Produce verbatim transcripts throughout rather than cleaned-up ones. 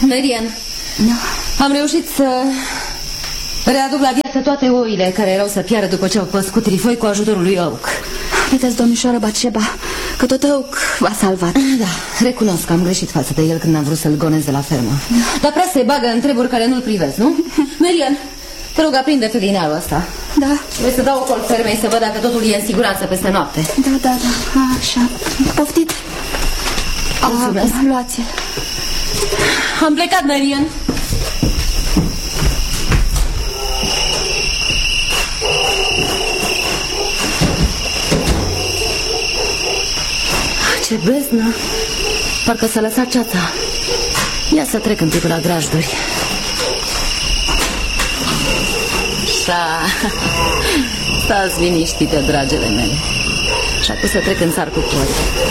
Marian, da. Am reușit să readuc la viață toate oile care erau să piară după ce au păscut trifoi cu ajutorul lui Oak. Vedeți, domnișoară Batșeba, că tot Oak v-a salvat. Da, recunosc că am greșit față de el când am vrut să-l gonez de la fermă. Da. Dar prea se bagă în treburi care nu-l privesc, nu? Marian, te rog, aprinde felinarul ăsta. Da. Vrei să dau o col fermei să văd dacă totul e în siguranță peste noapte. Da, da, da, așa. Poftiți. Mulțumesc. Luați-l. Am plecat, Marian. Ce beznă. Parcă s-a lăsat ceața. Ia să trec un pic la grajduri. Așa. Stați liniștite, dragele mele. Și acum să trec în țar cu pori.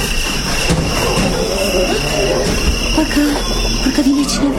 Parcă, parcă vine cineva.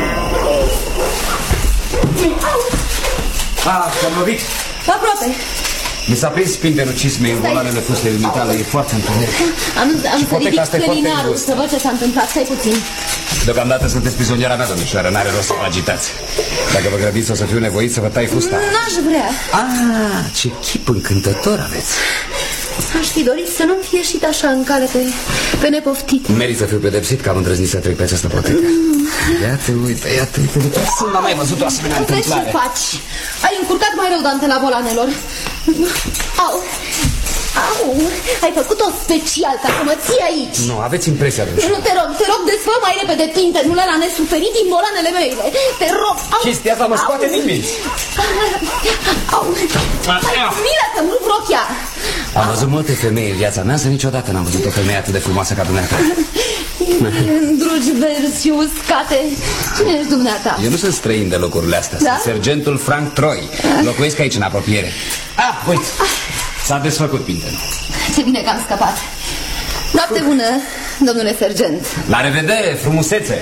Ah, te-am lovit? Aproape. Mi s-a prins pinterul cismei în volanele fustei dumitale, e foarte întuneric. Am, am să ridic felinarul să văd ce s-a întâmplat, stai puțin. Deocamdată sunteți prizoniera mea, domnișoară, n-are rost să vă agitați. Dacă vă grăbiți o să fiu nevoit să vă tai fusta. N-aș vrea. Ah, ce chip încântător aveți. Aș fi dorit să nu-mi fie ieșit așa în cale pe, pe nepoftit. Merit să fiu pedepsit că am îndrăznit să trec pe această potecă. mm. Iată, uite, iată, uite, sunt n-am mai văzut o asemenea întâmplare. Vezi ce faci? Ai încurcat mai rău dantela volanelor. Au, au, ai făcut-o special ca să mă ții aici. Nu, aveți impresia, domnișoară. Nu, te rog, te rog, desfă mai repede tintenul ăla nesuferit din volanele mele. Te rog. Au, chestia asta mă scoate din minți. Au, hai, milă că nu rochia. Am văzut multe femei în viața mea, să niciodată n-am văzut o femeie atât de frumoasă ca dumneata. Îndrugi verzi și uscate. Cine ești dumneata? Eu nu sunt străin de locurile astea, da? Sunt sergentul Frank Troy. Locuiesc aici în apropiere. Ah, uite, s-a desfăcut pintenul. Ce bine că am scăpat. Noapte bună, domnule sergent. La revedere, frumusețe.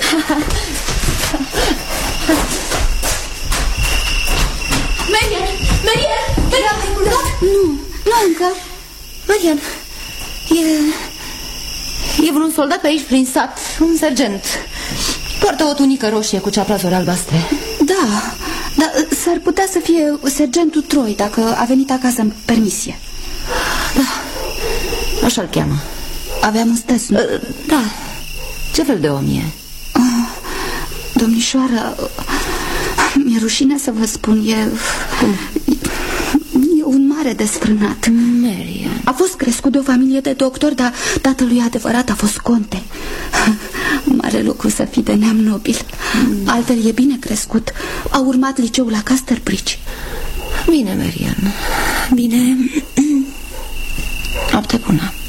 Marian, Marian, Marian, nu, nu încă. Marian, e... E vreun soldat pe aici prin sat, un sergent. Poartă o tunică roșie cu ceaplazuri albastre. Da, dar s-ar putea să fie sergentul Troy, dacă a venit acasă în permisie. Da, așa-l cheamă. Avea mustăți, nu? Da, ce fel de om e? Oh, domnișoară, mi-e rușine să vă spun, e... Cum? E un mare desfrânat. Marian. A fost crescut de o familie de doctori, dar tatălui adevărat a fost conte. Mare lucru să fii de neam nobil. mm. Altfel e bine crescut. A urmat liceul la Casterbridge. Bine, Marian, bine. Noapte bună.